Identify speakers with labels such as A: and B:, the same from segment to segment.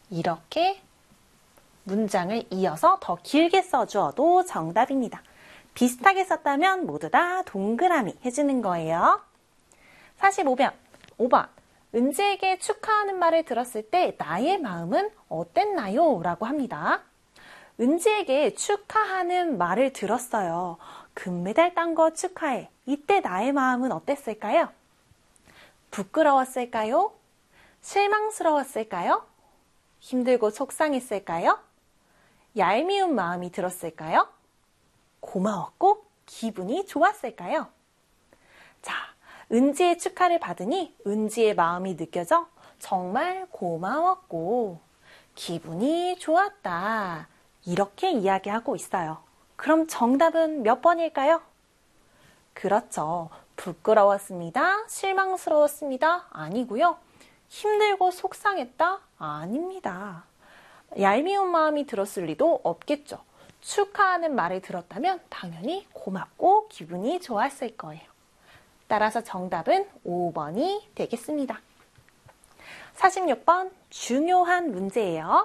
A: 이렇게 문장을 이어서 더 길게 써주어도 정답입니다. 비슷하게 썼다면 모두 다 동그라미 해주는 거예요. 45번, 5번. 은지에게 축하하는 말을 들었을 때 나의 마음은 어땠나요? 라고 합니다. 은지에게 축하하는 말을 들었어요. 금메달 딴 거 축하해. 이때 나의 마음은 어땠을까요? 부끄러웠을까요? 실망스러웠을까요? 힘들고 속상했을까요? 얄미운 마음이 들었을까요? 고마웠고 기분이 좋았을까요? 자, 은지의 축하를 받으니 은지의 마음이 느껴져 정말 고마웠고 기분이 좋았다. 이렇게 이야기하고 있어요. 그럼 정답은 몇 번일까요? 그렇죠. 부끄러웠습니다. 실망스러웠습니다. 아니고요. 힘들고 속상했다? 아닙니다. 얄미운 마음이 들었을 리도 없겠죠. 축하하는 말을 들었다면 당연히 고맙고 기분이 좋았을 거예요. 따라서 정답은 5번이 되겠습니다. 46번 중요한 문제예요.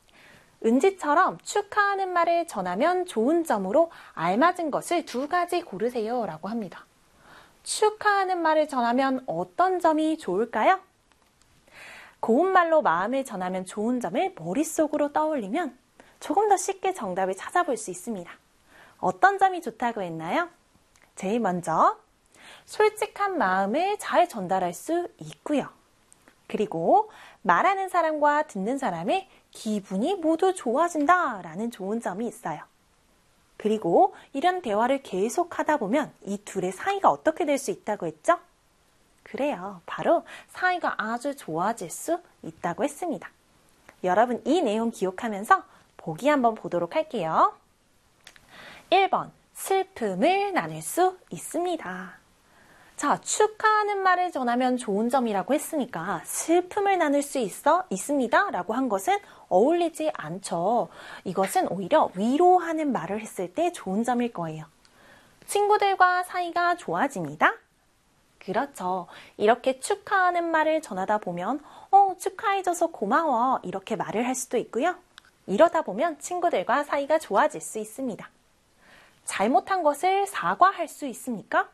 A: 은지처럼 축하하는 말을 전하면 좋은 점으로 알맞은 것을 2가지 고르세요 라고 합니다. 축하하는 말을 전하면 어떤 점이 좋을까요? 고운 말로 마음을 전하면 좋은 점을 머릿속으로 떠올리면 조금 더 쉽게 정답을 찾아볼 수 있습니다. 어떤 점이 좋다고 했나요? 제일 먼저 솔직한 마음을 잘 전달할 수 있고요. 그리고 말하는 사람과 듣는 사람의 기분이 모두 좋아진다라는 좋은 점이 있어요. 그리고 이런 대화를 계속하다 보면 이 둘의 사이가 어떻게 될 수 있다고 했죠? 그래요. 바로 사이가 아주 좋아질 수 있다고 했습니다. 여러분 이 내용 기억하면서 보기 한번 보도록 할게요. 1번 슬픔을 나눌 수 있습니다. 자, 축하하는 말을 전하면 좋은 점이라고 했으니까 슬픔을 나눌 수 있습니다 라고 한 것은 어울리지 않죠. 이것은 오히려 위로하는 말을 했을 때 좋은 점일 거예요. 친구들과 사이가 좋아집니다. 그렇죠. 이렇게 축하하는 말을 전하다 보면 축하해줘서 고마워 이렇게 말을 할 수도 있고요. 이러다 보면 친구들과 사이가 좋아질 수 있습니다. 잘못한 것을 사과할 수 있습니까?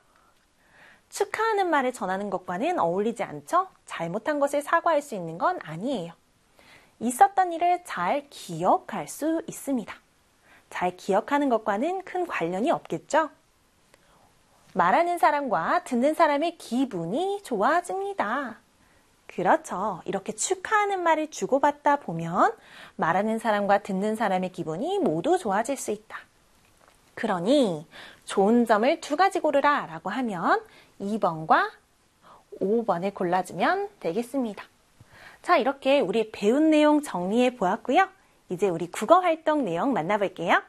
A: 축하하는 말을 전하는 것과는 어울리지 않죠? 잘못한 것을 사과할 수 있는 건 아니에요. 있었던 일을 잘 기억할 수 있습니다. 잘 기억하는 것과는 큰 관련이 없겠죠? 말하는 사람과 듣는 사람의 기분이 좋아집니다. 그렇죠. 이렇게 축하하는 말을 주고받다 보면 말하는 사람과 듣는 사람의 기분이 모두 좋아질 수 있다. 그러니 좋은 점을 2가지 고르라 라고 하면 2번과 5번을 골라주면 되겠습니다. 자, 이렇게 우리 배운 내용 정리해 보았고요. 이제 우리 국어 활동 내용 만나볼게요.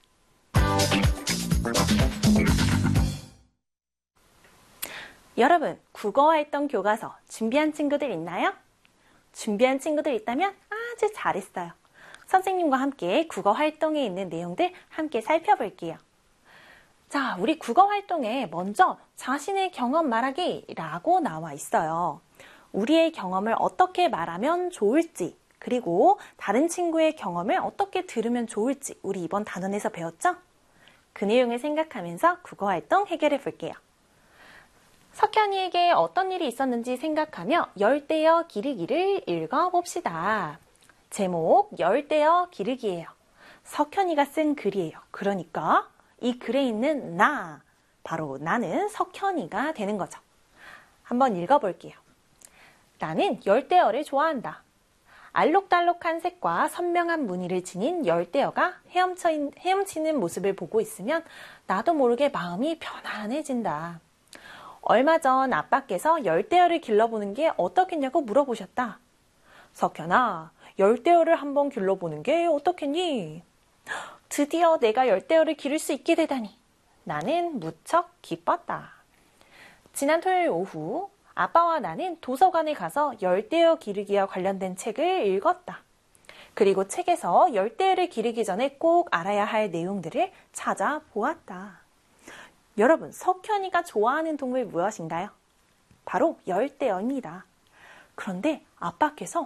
A: 여러분, 국어 활동 교과서 준비한 친구들 있나요? 준비한 친구들 있다면 아주 잘했어요. 선생님과 함께 국어 활동에 있는 내용들 함께 살펴볼게요. 자, 우리 국어 활동에 먼저 자신의 경험 말하기라고 나와 있어요. 우리의 경험을 어떻게 말하면 좋을지, 그리고 다른 친구의 경험을 어떻게 들으면 좋을지 우리 이번 단원에서 배웠죠? 그 내용을 생각하면서 국어 활동 해결해 볼게요. 석현이에게 어떤 일이 있었는지 생각하며 열대어 기르기를 읽어봅시다. 제목 열대어 기르기예요. 석현이가 쓴 글이에요. 그러니까 이 글에 있는 나, 바로 나는 석현이가 되는 거죠. 한번 읽어볼게요. 나는 열대어를 좋아한다. 알록달록한 색과 선명한 무늬를 지닌 열대어가 헤엄치는 모습을 보고 있으면 나도 모르게 마음이 편안해진다. 얼마 전 아빠께서 열대어를 길러보는 게 어떻겠냐고 물어보셨다. 석현아, 열대어를 한번 길러보는 게 어떻겠니? 드디어 내가 열대어를 기를 수 있게 되다니. 나는 무척 기뻤다. 지난 토요일 오후 아빠와 나는 도서관에 가서 열대어 기르기와 관련된 책을 읽었다. 그리고 책에서 열대어를 기르기 전에 꼭 알아야 할 내용들을 찾아보았다. 여러분, 석현이가 좋아하는 동물 무엇인가요? 바로 열대어입니다. 그런데 아빠께서